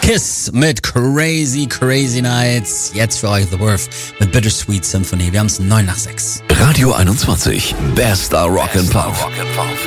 Kiss mit Crazy Crazy Nights. Jetzt für euch The Worth mit Bittersweet Symphony. Wir haben es 9 nach 6. Radio 21, bester Rock and Pop.